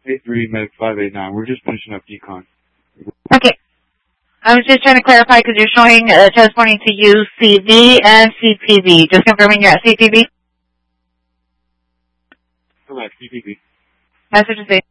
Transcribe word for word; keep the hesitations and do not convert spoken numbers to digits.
eight three Med five eight nine. We're just finishing up decon. Okay. I was just trying to clarify because you're showing uh, transporting to U C V and C T V. Just confirming you're at C T V. Correct, C T V. Message to say.